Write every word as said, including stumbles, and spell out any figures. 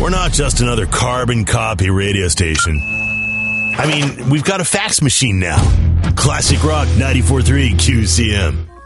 we're not just another carbon copy radio station. I mean, we've got a fax machine now. Classic Rock ninety-four point three Q C M.